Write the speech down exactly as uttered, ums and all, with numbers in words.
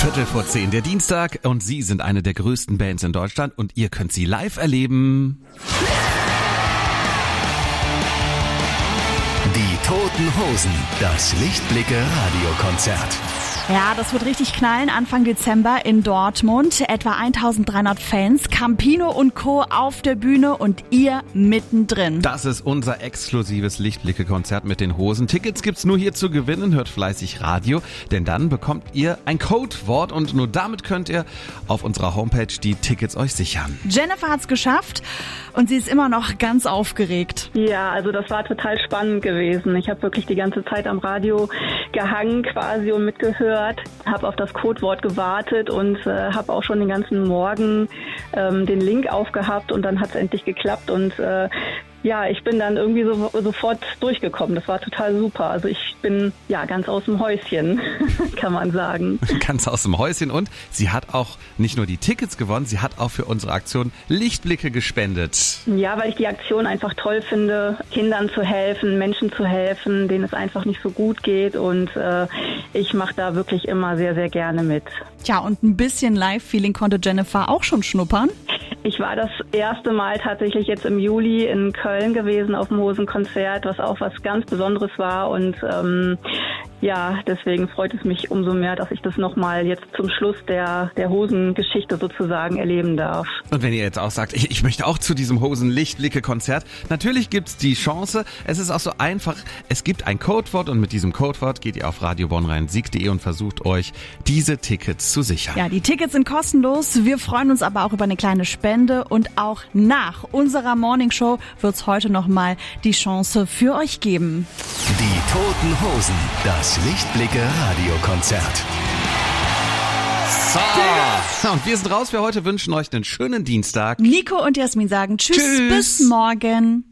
Viertel vor zehn, der Dienstag, und Sie sind eine der größten Bands in Deutschland und ihr könnt sie live erleben. Die Toten Hosen, das Lichtblicke-Radiokonzert. Ja, das wird richtig knallen. Anfang Dezember in Dortmund. Etwa eintausenddreihundert Fans, Campino und Co. auf der Bühne und ihr mittendrin. Das ist unser exklusives Lichtblicke-Konzert mit den Hosen. Tickets gibt's nur hier zu gewinnen. Hört fleißig Radio, denn dann bekommt ihr ein Codewort und nur damit könnt ihr auf unserer Homepage die Tickets euch sichern. Jennifer hat's geschafft und sie ist immer noch ganz aufgeregt. Ja, also das war total spannend gewesen. Ich habe wirklich die ganze Zeit am Radio gehangen quasi und mitgehört. Habe auf das Codewort gewartet und äh, habe auch schon den ganzen Morgen ähm, den Link aufgehabt und dann hat es endlich geklappt und äh, ja, ich bin dann irgendwie so, sofort durchgekommen. Das war total super. Also ich bin ja ganz aus dem Häuschen, kann man sagen. Ganz aus dem Häuschen, und sie hat auch nicht nur die Tickets gewonnen, sie hat auch für unsere Aktion Lichtblicke gespendet. Ja, weil ich die Aktion einfach toll finde, Kindern zu helfen, Menschen zu helfen, denen es einfach nicht so gut geht, und äh, ich mache da wirklich immer sehr, sehr gerne mit. Tja, und ein bisschen Live-Feeling konnte Jennifer auch schon schnuppern. Ich war das erste Mal tatsächlich jetzt im Juli in Köln gewesen auf dem Hosenkonzert, was auch was ganz Besonderes war, und ähm, ja, deswegen freut es mich umso mehr, dass ich das nochmal jetzt zum Schluss der, der Hosengeschichte sozusagen erleben darf. Und wenn ihr jetzt auch sagt, ich, ich möchte auch zu diesem Hosen-Lichtblicke-Konzert, natürlich gibt's die Chance. Es ist auch so einfach, es gibt ein Codewort und mit diesem Codewort geht ihr auf radio bonn rhein sieg punkt de und versucht euch diese Tickets zu sichern. Ja, die Tickets sind kostenlos. Wir freuen uns aber auch über eine kleine Spende, und auch nach unserer Morningshow wird's heute nochmal die Chance für euch geben. Die Toten Hosen, das Lichtblicke-Radiokonzert. So, und wir sind raus für heute, wünschen euch einen schönen Dienstag. Nico und Jasmin sagen Tschüss, Tschüss. bis morgen.